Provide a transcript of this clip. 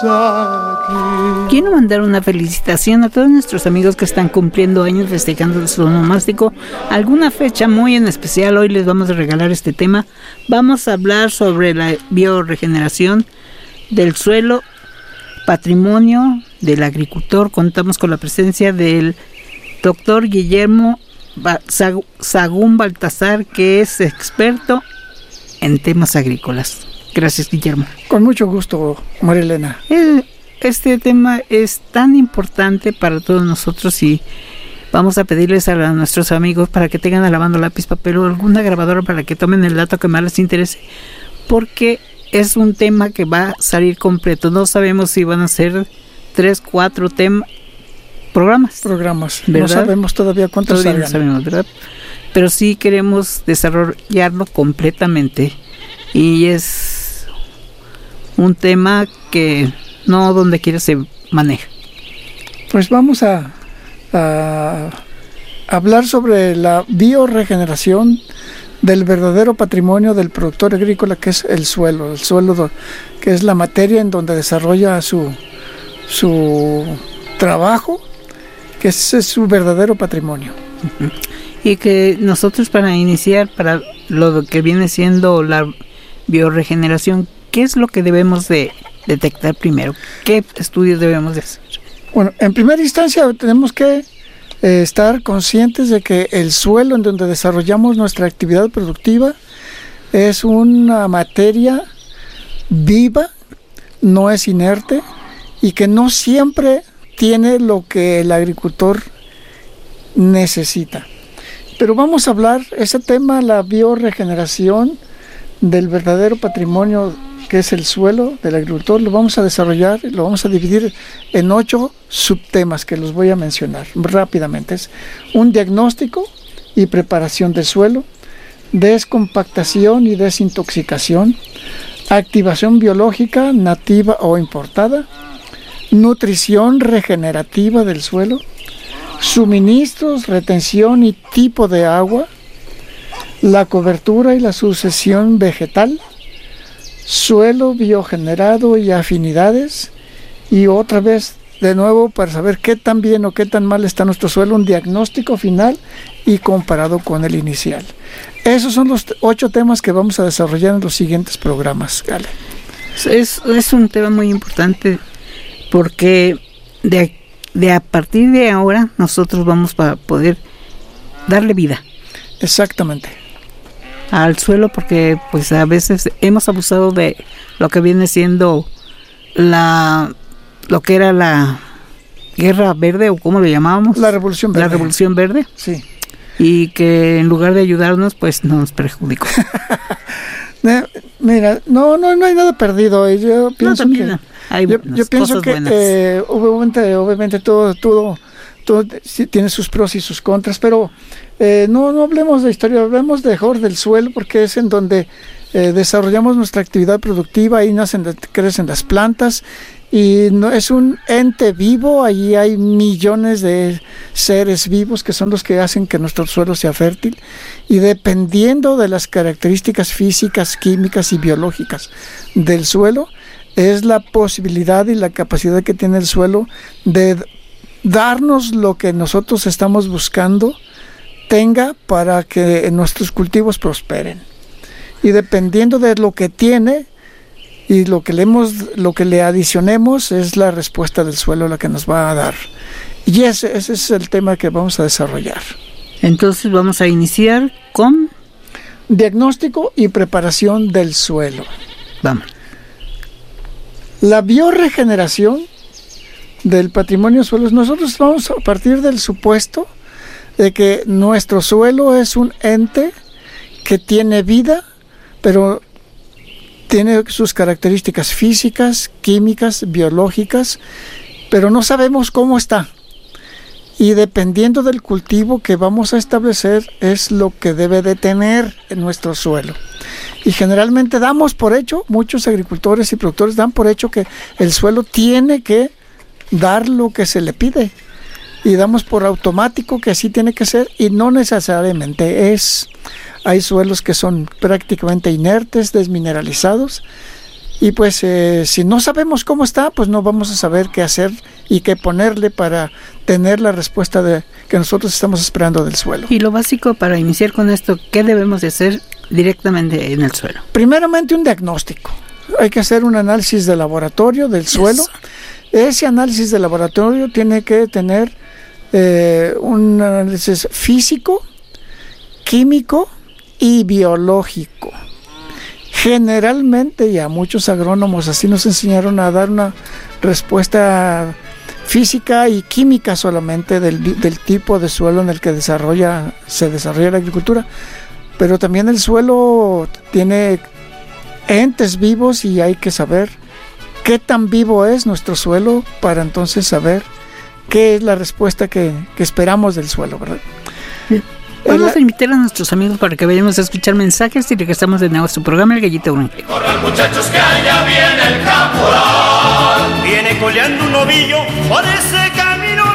Quiero mandar una felicitación a todos nuestros amigos que están cumpliendo años festejando su onomástico. Alguna fecha muy en especial, hoy les vamos a regalar este tema. Vamos a hablar sobre la bioregeneración del suelo, patrimonio del agricultor. Contamos con la presencia del doctor Guillermo Sagún Baltasar, que es experto en temas agrícolas. Gracias, Guillermo. Con mucho gusto, María Elena. Este tema es tan importante para todos nosotros y vamos a pedirles a nuestros amigos para que tengan alabando lápiz, papel o alguna grabadora para que tomen el dato que más les interese, porque es un tema que va a salir completo. No sabemos si van a ser 3, 4 programas, ¿verdad? No sabemos todavía cuántos salgan. No sabemos, ¿verdad? Pero sí queremos desarrollarlo completamente y es un tema que no donde quiera se maneja. Pues vamos a hablar sobre la bioregeneración del verdadero patrimonio del productor agrícola, que es el suelo que es la materia en donde desarrolla su trabajo, que ese es su verdadero patrimonio. Uh-huh. Y que nosotros, para iniciar, para lo que viene siendo la bioregeneración, ¿qué es lo que debemos de detectar primero? ¿Qué estudios debemos de hacer? Bueno, en primera instancia tenemos que estar conscientes de que el suelo en donde desarrollamos nuestra actividad productiva es una materia viva, no es inerte y que no siempre tiene lo que el agricultor necesita. Pero vamos a hablar, ese tema, la bioregeneración del verdadero patrimonio que es el suelo del agricultor, lo vamos a desarrollar, lo vamos a dividir en 8 subtemas que los voy a mencionar rápidamente. Es un diagnóstico y preparación del suelo, descompactación y desintoxicación, activación biológica nativa o importada, nutrición regenerativa del suelo, suministros, retención y tipo de agua, la cobertura y la sucesión vegetal, suelo biogenerado y afinidades, y otra vez de nuevo para saber qué tan bien o qué tan mal está nuestro suelo, un diagnóstico final y comparado con el inicial. Esos son los 8 temas que vamos a desarrollar en los siguientes programas, Gale. Es un tema muy importante porque de a partir de ahora nosotros vamos a poder darle vida. Exactamente. Al suelo, porque pues a veces hemos abusado de lo que viene siendo lo que era la guerra verde, o como lo llamábamos, la revolución verde. La revolución verde. Sí. Y que en lugar de ayudarnos, pues nos perjudicó. Mira, no hay nada perdido. Yo pienso que obviamente todo sí tiene sus pros y sus contras, pero no hablemos de historia, hablemos mejor del suelo, porque es en donde desarrollamos nuestra actividad productiva, ahí crecen las plantas, y no es un ente vivo, allí hay millones de seres vivos que son los que hacen que nuestro suelo sea fértil, y dependiendo de las características físicas, químicas y biológicas del suelo, es la posibilidad y la capacidad que tiene el suelo de darnos lo que nosotros estamos buscando tenga para que nuestros cultivos prosperen. Y dependiendo de lo que tiene y lo que le adicionemos, es la respuesta del suelo la que nos va a dar. Y ese es el tema que vamos a desarrollar. Entonces vamos a iniciar con diagnóstico y preparación del suelo. Vamos. La bioregeneración del patrimonio suelos, nosotros vamos a partir del supuesto de que nuestro suelo es un ente que tiene vida, pero tiene sus características físicas, químicas, biológicas, pero no sabemos cómo está. Y dependiendo del cultivo que vamos a establecer, es lo que debe de tener en nuestro suelo. Y generalmente damos por hecho, muchos agricultores y productores dan por hecho que el suelo tiene que dar lo que se le pide. Y damos por automático que así tiene que ser, y no necesariamente es. Hay suelos que son prácticamente inertes, desmineralizados, Y pues si no sabemos cómo está, pues no vamos a saber qué hacer y qué ponerle para tener la respuesta que nosotros estamos esperando del suelo. Y lo básico para iniciar con esto, ¿qué debemos de hacer directamente en el suelo? Primeramente un diagnóstico. Hay que hacer un análisis de laboratorio del suelo. Ese análisis de laboratorio tiene que tener un análisis físico, químico y biológico. Generalmente, y a muchos agrónomos así nos enseñaron a dar una respuesta física y química solamente del tipo de suelo en el que se desarrolla la agricultura, pero también el suelo tiene entes vivos y hay que saber qué tan vivo es nuestro suelo para entonces saber qué es la respuesta que esperamos del suelo, ¿verdad? Vamos a invitar a nuestros amigos para que vayamos a escuchar mensajes y regresamos de nuevo a su programa El Gallito Orange. Corran, muchachos, que allá viene el caporal. Viene coleando un novillo por ese camino